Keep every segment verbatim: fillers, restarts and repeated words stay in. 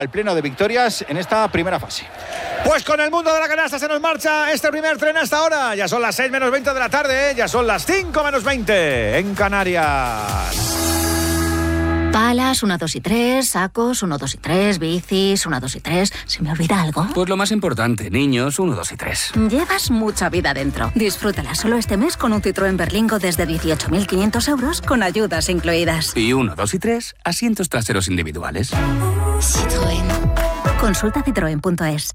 El pleno de victorias en esta primera fase. Pues con el mundo de la canasta se nos marcha este primer tren hasta ahora. Ya son las seis menos veinte de la tarde, ¿eh? Ya son las cinco menos veinte en Canarias. Palas, uno, dos y tres, sacos, uno, dos y tres, bicis, uno, dos y tres. ¿Se me olvida algo? Pues lo más importante, niños, uno, dos y tres. Llevas mucha vida dentro. Disfrútala solo este mes con un Citroën Berlingo desde dieciocho mil quinientos euros con ayudas incluidas. Y uno, dos y tres, asientos traseros individuales. Citroën. Consulta citroen punto es.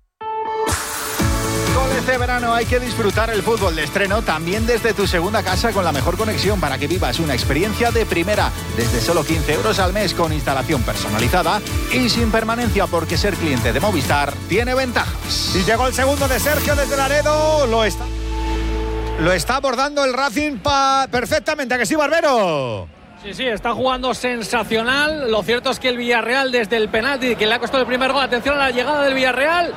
Este verano hay que disfrutar el fútbol de estreno también desde tu segunda casa con la mejor conexión para que vivas una experiencia de primera desde solo quince euros al mes con instalación personalizada y sin permanencia porque ser cliente de Movistar tiene ventajas. Y llegó el segundo de Sergio desde Laredo, lo está, lo está abordando el Racing pa- perfectamente, ¿a que sí, Barbero? Sí, sí, está jugando sensacional. Lo cierto es que el Villarreal desde el penalti que le ha costado el primer gol, atención a la llegada del Villarreal.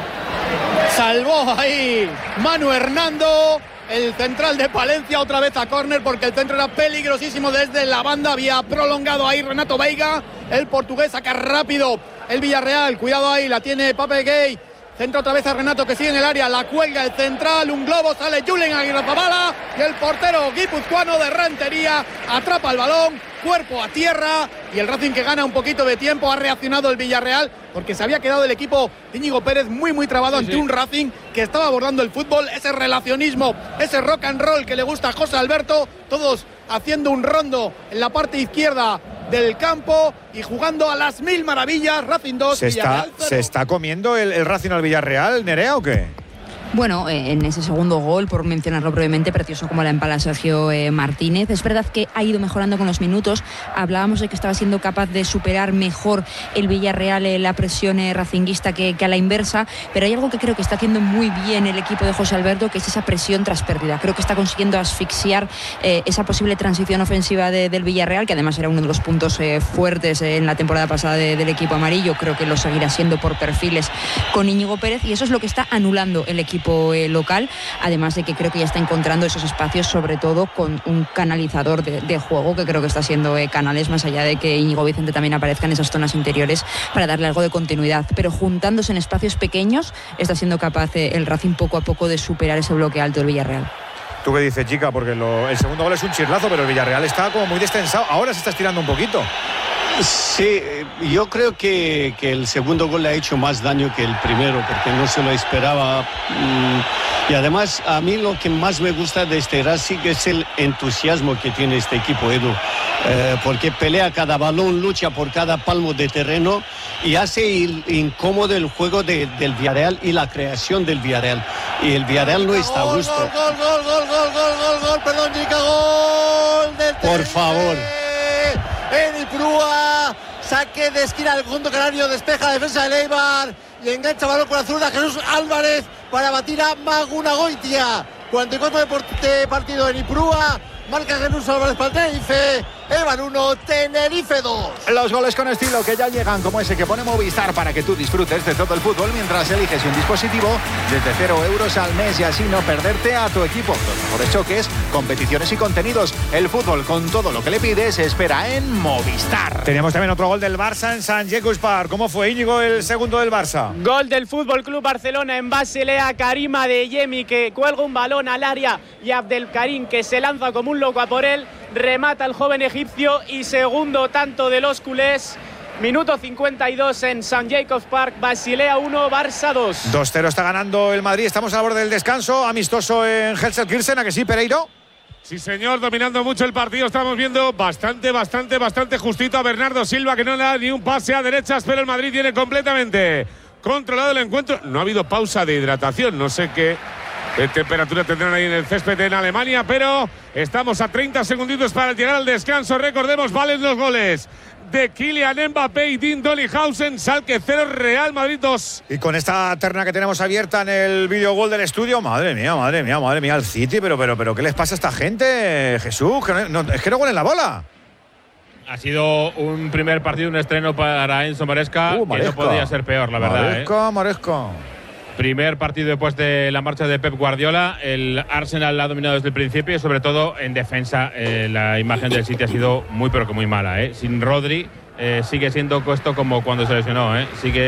Salvó ahí Manu Hernando, el central de Palencia, otra vez a córner porque el centro era peligrosísimo desde la banda. Había prolongado ahí Renato Veiga, el portugués saca rápido el Villarreal. Cuidado ahí, la tiene Pape Gay. Centra otra vez a Renato que sigue en el área, la cuelga el central, un globo, sale Julen Aguirrezabala y el portero guipuzcoano de Rentería atrapa el balón, cuerpo a tierra y el Racing que gana un poquito de tiempo. Ha reaccionado el Villarreal porque se había quedado el equipo de Íñigo Pérez muy muy trabado sí, ante sí. un Racing que estaba abordando el fútbol, ese relacionismo, ese rock and roll que le gusta a José Alberto, todos haciendo un rondo en la parte izquierda del campo y jugando a las mil maravillas. Racing dos, ¿Se está, ¿Se está comiendo el, el Racing al Villarreal, Nerea, o qué? Bueno, eh, en ese segundo gol, por mencionarlo brevemente, precioso como la empala Sergio eh, Martínez. Es verdad que ha ido mejorando con los minutos. Hablábamos de que estaba siendo capaz de superar mejor el Villarreal eh, la presión eh, racinguista que, que a la inversa, pero hay algo que creo que está haciendo muy bien el equipo de José Alberto, que es esa presión tras pérdida. Creo que está consiguiendo asfixiar eh, esa posible transición ofensiva de, del Villarreal, que además era uno de los puntos eh, fuertes eh, en la temporada pasada de, del equipo amarillo. Creo que lo seguirá siendo por perfiles con Íñigo Pérez, y eso es lo que está anulando el equipo local, además de que creo que ya está encontrando esos espacios, sobre todo con un canalizador de, de juego que creo que está siendo eh, Canales, más allá de que Íñigo Vicente también aparezca en esas zonas interiores para darle algo de continuidad, pero juntándose en espacios pequeños está siendo capaz eh, el Racing poco a poco de superar ese bloque alto del Villarreal. ¿Tú qué dices, chica? Porque lo, el segundo gol es un chirlazo, pero el Villarreal está como muy destensado, ahora se está estirando un poquito. Sí, yo creo que, que el segundo gol le ha hecho más daño que el primero, porque no se lo esperaba. Y además, a mí lo que más me gusta de este Racing es el entusiasmo que tiene este equipo, Edu. Eh, porque pelea cada balón, lucha por cada palmo de terreno y hace incómodo el juego de, del Villarreal y la creación del Villarreal. Y el Villarreal no está a gusto. Gol, gol, gol, gol, gol, gol, gol, gol, perdón, chica, gol del Por favor. Eni Prúa, saque de esquina del conjunto canario, despeja la defensa de Eibar y engancha balón con la zurda Jesús Álvarez para batir a Magunagoitia. cuarenta y cuatro de partido en Ipurúa, marca Jesús Álvarez para el Tenerife. Eibar uno, Tenerife dos. Los goles con estilo que ya llegan, como ese que pone Movistar para que tú disfrutes de todo el fútbol mientras eliges un dispositivo desde cero euros al mes y así no perderte a tu equipo. Los mejores choques, competiciones y contenidos. El fútbol con todo lo que le pides se espera en Movistar. Tenemos también otro gol del Barça en Sant Jacques Park. ¿Cómo fue, Íñigo, el segundo del Barça? Gol del Fútbol Club Barcelona en Basilea. Karima Adeyemi que cuelga un balón al área y Abdelkarim que se lanza como un loco a por él. Remata el joven egipcio y segundo tanto de los culés. Minuto cincuenta y dos en Sant Jacques Park. Basilea uno, Barça dos. dos cero está ganando el Madrid. Estamos a la borde del descanso. Amistoso en Gelsenkirchen, ¿a que sí, Pereiro? Sí, señor, dominando mucho el partido. Estamos viendo bastante, bastante, bastante justito a Bernardo Silva, que no le da ni un pase a derechas, pero el Madrid tiene completamente controlado el encuentro. No ha habido pausa de hidratación. No sé qué ¿Qué temperatura tendrán ahí en el césped en Alemania? Pero estamos a treinta segunditos para llegar al descanso. Recordemos, valen los goles de Kylian Mbappé y Dean Dollyhausen. Schalke cero, Real Madrid dos. Y con esta terna que tenemos abierta en el videogol del estudio, madre mía, madre mía, madre mía, el City, pero, pero, pero, ¿qué les pasa a esta gente, Jesús? Que no, no, es que no huelen la bola. Ha sido un primer partido, un estreno para Enzo Maresca, uh, Maresca. que no podía ser peor, la verdad. Maresca, ¿eh? Maresca. Primer partido después de la marcha de Pep Guardiola. El Arsenal ha dominado desde el principio y sobre todo en defensa eh, la imagen del City ha sido muy pero que muy mala. ¿eh? Sin Rodri, eh, sigue siendo esto como cuando se lesionó, ¿eh? Sigue